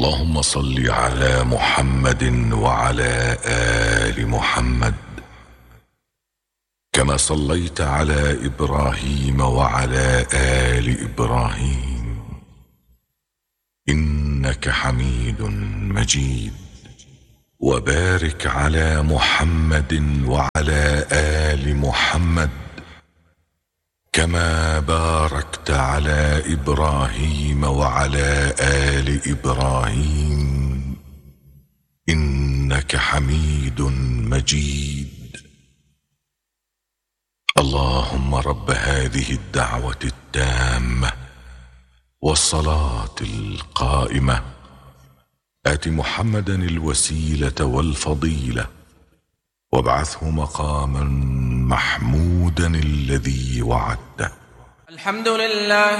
اللهم صل على محمد وعلى آل محمد كما صليت على إبراهيم وعلى آل إبراهيم إنك حميد مجيد. وبارك على محمد وعلى آل محمد كما باركت على إبراهيم وعلى آل إبراهيم إنك حميد مجيد. اللهم رب هذه الدعوة التامة والصلاة القائمة آت محمدا الوسيلة والفضيلة وابعثه مقاما محمودا الذي وعدته. الحمد لله